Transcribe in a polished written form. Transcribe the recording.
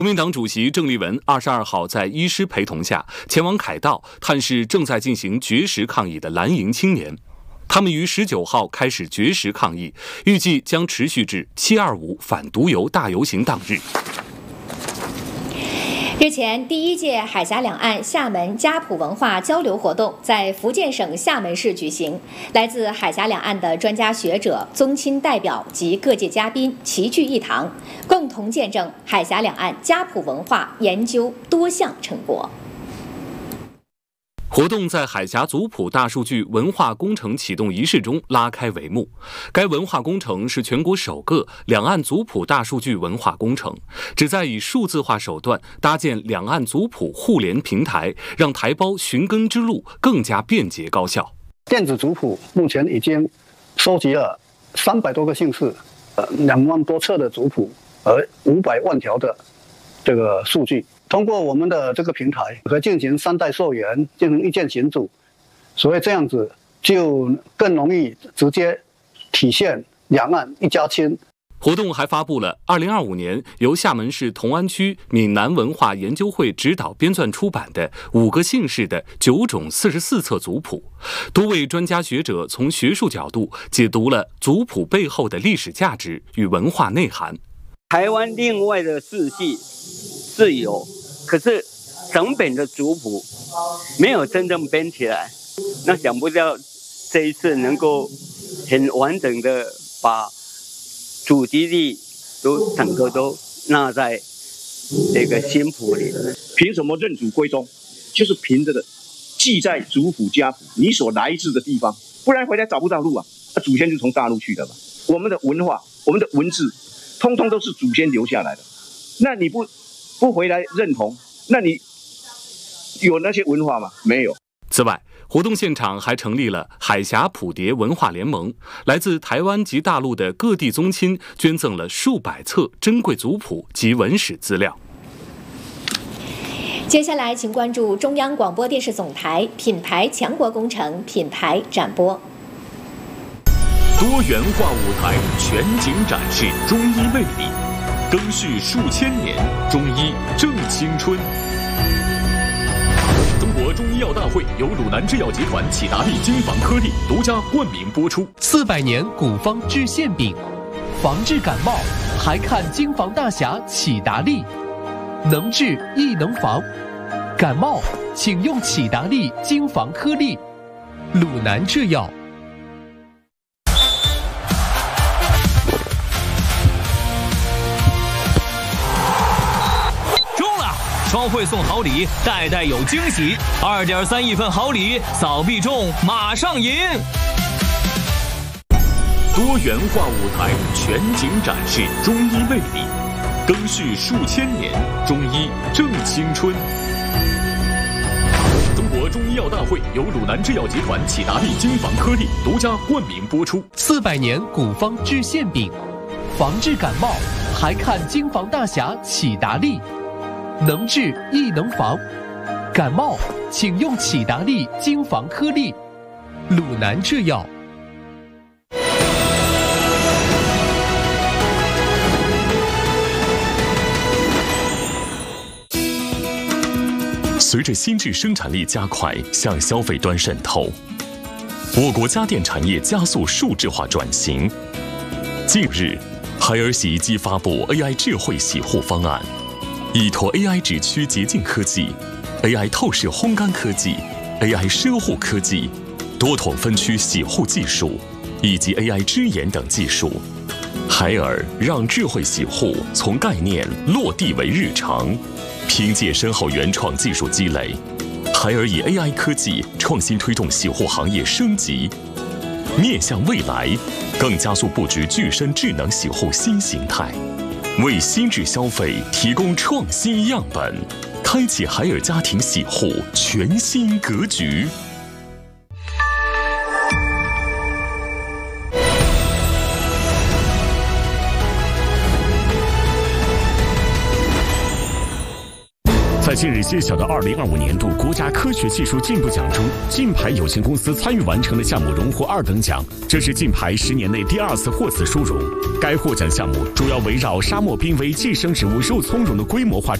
国民党主席郑丽文22号在医师陪同下前往凯道探视正在进行绝食抗议的蓝营青年。他们于19号开始绝食抗议，预计将持续至725反毒油大游行当日。 日前，第一届海峡两岸厦门家谱文化交流活动在福建省厦门市举行。来自海峡两岸的专家学者、宗亲代表及各界嘉宾齐聚一堂，共同见证海峡两岸家谱文化研究多项成果。 活动在海峡族谱大数据文化工程启动仪式中拉开帷幕。该文化工程是全国首个两岸族谱大数据文化工程，旨在以数字化手段搭建两岸族谱互联平台，让台胞寻根之路更加便捷高效。 电子族谱目前已经收集了300多个姓氏，2万多册的族谱，和500万条的这个数据。通过我们的这个平台，可以进行3代溯源，进行意见群组，所以这样子就更容易直接体现两岸一家亲。 活动还发布了2025年由厦门市同安区闽南文化研究会指导编纂出版的5个姓氏的9种44册族谱，多位专家学者从学术角度解读了族谱背后的历史价值与文化内涵。 台湾另外的世系是有，可是整本的族谱没有真正编起来，那想不到这一次能够很完整的把祖籍地都整个都纳在这个新谱里。 凭什么认祖归宗？就是凭着的记在族谱家谱你所来自的地方，不然回来找不到路啊！祖先就从大陆去的嘛。我们的文化、我们的文字，通通都是祖先留下来的。那你不回来认同，那你有那些文化吗？没有。 此外，活动现场还成立了海峡谱牒文化联盟，来自台湾及大陆的各地宗亲捐赠了数百册珍贵族谱及文史资料。 接下来，请关注中央广播电视总台品牌强国工程品牌展播。 多元化舞台全景展示中医魅力，更续数千年，中医正青春。中国中医药大会由鲁南制药集团启达利金防颗粒独家冠名播出。 400年古方治馅饼，防治感冒还看金防大侠启达利，能治亦能防。感冒请用启达利金防颗粒，鲁南制药。 超会送好礼，代代有惊喜。2.3亿份好礼，扫必中，马上赢！ 多元化舞台全景展示中医魅力，更续数千年，中医正青春。中国中医药大会由鲁南制药集团启达利金防颗粒独家冠名播出。 400年古方治馅饼，防治感冒还看金防大侠启达利，能治亦能防。感冒请用启达利金防颗粒，鲁南制药。 随着新质生产力加快向消费端渗透，我国家电产业加速数质化转型。近日，海尔洗衣机发布 AI 智慧洗护方案，依托 AI 指区洁净科技、AI 透视烘干科技、AI 奢护科技、多筒分区洗护技术以及 AI 支眼等技术，海尔让智慧洗护从概念落地为日常。凭借深厚原创技术积累，海尔以 AI 科技创新推动洗护行业升级，面向未来，更加速布局具身智能洗护新形态，为新质消费提供创新样本，开启海尔家庭洗护全新格局。 在在近日揭晓的2025年度国家科学技术进步奖中，晋牌有限公司参与完成的项目荣获2等奖，这是晋牌10年内第2次获此殊荣。该获奖项目主要围绕沙漠濒危寄生植物肉苁蓉的规模化